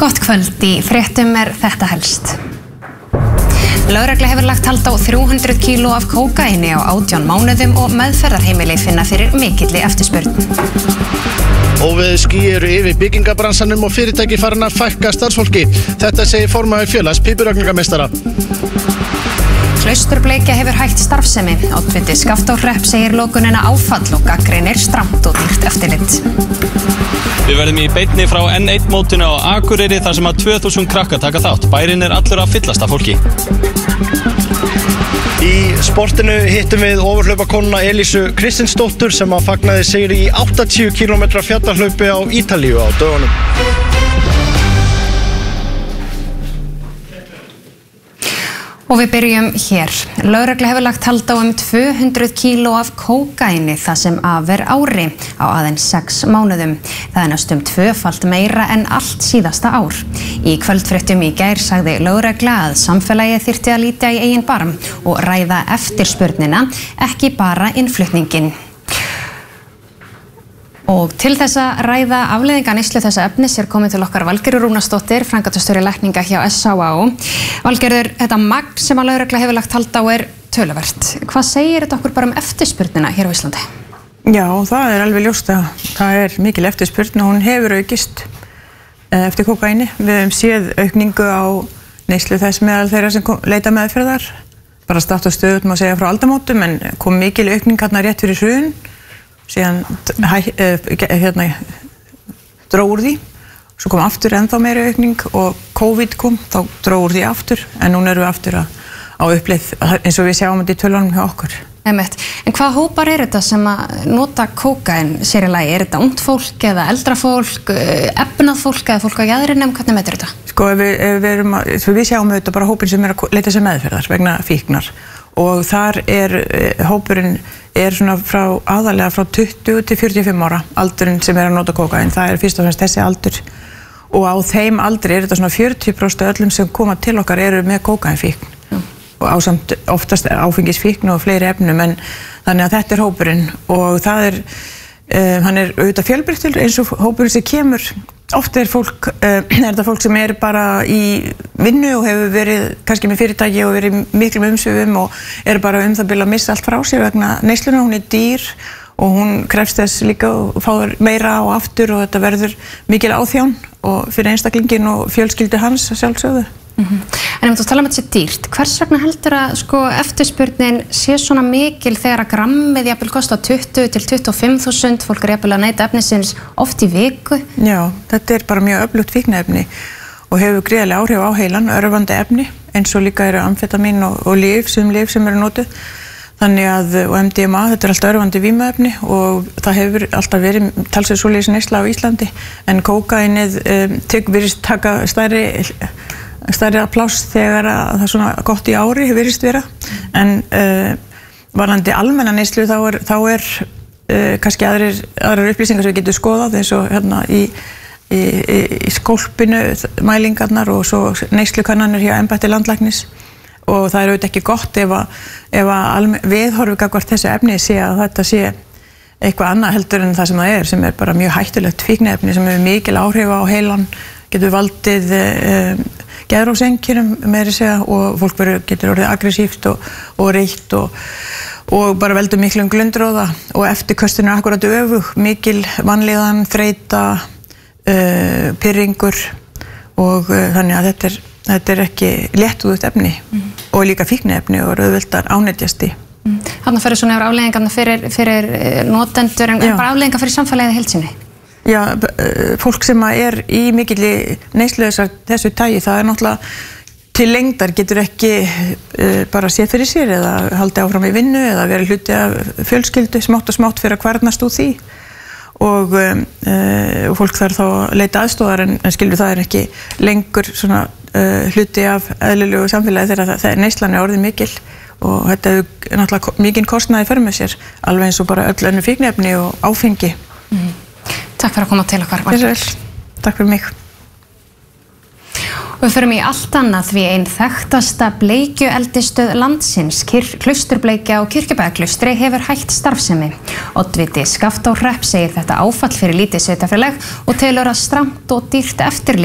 Gott kvöld, í fréttum þetta helst. Lögregla hefur lagt hald á 300 kíló af kókaíni á 18 mánuðum og meðferðarheimili finna fyrir mikilli eftirspurn. Óveðursský eru yfir byggingabransanum og fyrirtæki farin að fækka starfsfólki. Þetta segir formaður félags pípurögningameistara. Klausturbleikja hefur hætt starfsemi. Oddviti Skaftárhrepps segir lokunina áfall og gagnrýnir strangt og dýrt eftirlit. Við verðum í beinni frá N1 mótinu á Akureyri þar sem að 2000 krakkar taka þátt. Bærinn allur að fyllast af fólki. Í sportinu hittum við ofurhlaupakonuna Elísu Kristinsdóttur sem að fagnaði sigri í 80 km fjallahlaupi á Ítalíu á dögunum. Og við byrjum hér. Lögregla hefur lagt hald á 200 kíló af kókaíni það sem af ári á aðeins 6 mánuðum. Það næstum tvöfalt meira en allt síðasta ár. Í kvöldfréttum í gær sagði lögregla að samfélagið þyrfti að líta í eigin barm og ræða eftirspurnina, ekki bara innflutningin. Og til þess að ræða afleiðinga neyslu þessa efnis komið til okkar Valgerður Rúnarsdóttir, framkvæmdastjóri lækninga hjá SÁÁ. Valgerður, þetta magn sem að lögregla hefur lagt hald á töluvert. Hvað segir þetta okkur bara eftirspurnina hér á Íslandi? Já, það alveg ljóst að það mikil eftirspurn og hún hefur aukist eftir kókaíni. Við höfum séð aukningu á neyslu þess meðal þeirra sem leita meðferðar. Bara státt og stöðut má segja frá aldamótum, en kom mikil aukning hérna rétt fyrir hrun. Síðan dró úr því, svo kom aftur ennþá meiri aukning og COVID kom, þá dró úr því aftur, en núna erum við aftur á uppleið eins og við sjáum þetta í tölunum hjá okkur. En hvað hópar þetta sem að nota kókaín sér í lagi? Þetta ungt fólk eða eldra fólk, efnað fólk eða fólk á jaðrinum? Hvernig metur þetta? Sko, við sjáum þetta bara hópin sem að leita sér meðferðar vegna fíknar. Og þar hópurinn svona aðalega frá 20 til 45 ára aldurinn sem að nota kókaín. Það fyrst og fremst þessi aldur. Og á þeim aldri þetta svona 40% af öllum sem koma til okkar eru með kókaínfíkn. Og ásamt oftast áfengisfíkn og fleiri efnum, en þannig að þetta hópurinn. Og það hann auðvitað fjölbreyttur eins og hópurinn sem kemur. Oft þetta fólk sem bara í vinnu og hefur verið kannski með fyrirtæki og verið miklum umsvifum og bara það bil að missa allt frá sér vegna neysluna. Hún dýr og hún krefst þess líka og fáður meira og aftur, og þetta verður mikil áþján og fyrir einstaklingin og fjölskyldu hans sjálfsögðu. En þú tala þetta sé dýrt. Hvers vegna heldur að eftirspurnin sé svona mikil þegar að grammið jafnvel kosta 20 til 25.000, fólk jafnvel að neyta efnisins oft í viku? Já, þetta bara mjög öflugt fíkniefni og hefur gríðarlega áhrif á heilann, örvandi efni, eins og líka amfetamín og lyf sem eru notuð. Þannig að, og MDMA, þetta allt örvandi vímuefni og það hefur alltaf verið talsvert svoleiðis neysla á Íslandi, en kókaínið virðist taka stærri pláss þegar það svona gott í ári virðist vera, en varðandi almenna neyslu þá kannski aðrar upplýsingar sem við getum skoðað, eins og hérna í skólpinu mælingarnar og svo neyslukannanir hjá embætti landlæknis. Og það auðvitað ekki gott ef að viðhorfið gagnvart þessu efni sé að þetta sé eitthvað annað heldur en það sem bara mjög hættulegt fíkniefni sem hefur mikil áhrif á heilann, getur valdið geðrófseinkennum meira segja, og fólk getur orðið aggressíft og reitt og bara veldur miklum glundróða, og eftirköstin akkurat öfug, mikil vanlíðan, þreyta, pirringur, og þannig að þetta ekki léttúðugt efni og líka fíkniefni og auðveldar ánetjast í. Þarna fyrir svona afleiðingarnar fyrir notendur, en bara afleiðingar fyrir samfélagið í heild sinni? Já, fólk sem í mikilli neyslu þessu tagi, það náttúrulega til lengdar getur ekki bara séð fyrir sér eða haldið áfram í vinnu eða verið hluti af fjölskyldu smátt og smátt fyrir að kvarnast úr því. Og fólk þarf þá að leita aðstoðar, en skilur það ekki lengur svona hluti af eðlilegu samfélagi þegar neyslan orðið mikil, og þetta hefur náttúrulega mikinn kostnaði för með sér, alveg eins og bara öll önnur fíkniefni og áfengi. Takk fyrir að koma til okkar. Takk fyrir mig. Við förum í allt annað því ein þekktasta bleikjueldisstöð landsins, Klausturbleikja á Kirkjubæjarklaustri, hefur hætt starfsemi. Oddviti Skaftárhrepps segir þetta áfall fyrir lítið sveitarfélag og telur að strangt og dýrt eftirlit